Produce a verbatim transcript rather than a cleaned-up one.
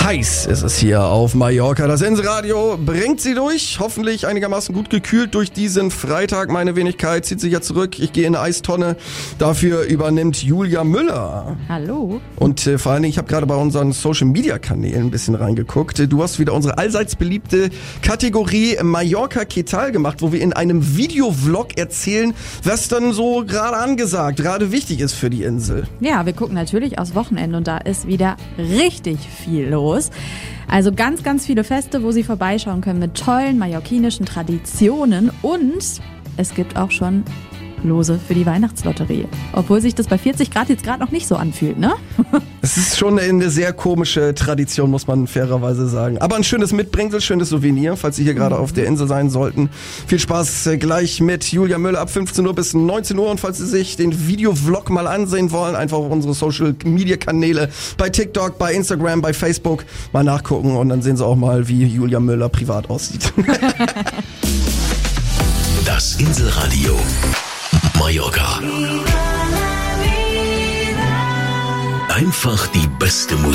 Heiß ist es hier auf Mallorca. Das Inselradio bringt sie durch. Hoffentlich einigermaßen gut gekühlt durch diesen Freitag. Meine Wenigkeit zieht sich ja zurück. Ich gehe in eine Eistonne. Dafür übernimmt Julia Müller. Hallo. Und äh, vor allen Dingen, ich habe gerade bei unseren Social-Media-Kanälen ein bisschen reingeguckt. Du hast wieder unsere allseits beliebte Kategorie Mallorca Ketal gemacht, wo wir in einem Videovlog erzählen, was dann so gerade angesagt, gerade wichtig ist für die Insel. Ja, wir gucken natürlich aufs Wochenende und da ist wieder richtig viel los. Also ganz, ganz viele Feste, wo Sie vorbeischauen können mit tollen mallorquinischen Traditionen und es gibt auch schon Lose für die Weihnachtslotterie. Obwohl sich das bei vierzig Grad jetzt gerade noch nicht so anfühlt, ne? Es ist schon eine sehr komische Tradition, muss man fairerweise sagen. Aber ein schönes Mitbringsel, schönes Souvenir, falls Sie hier gerade mhm. auf der Insel sein sollten. Viel Spaß gleich mit Julia Müller ab fünfzehn Uhr bis neunzehn Uhr. Und falls Sie sich den Videovlog mal ansehen wollen, einfach auf unsere Social-Media-Kanäle bei TikTok, bei Instagram, bei Facebook mal nachgucken. Und dann sehen Sie auch mal, wie Julia Müller privat aussieht. Das Inselradio Mallorca. Einfach die beste Musik.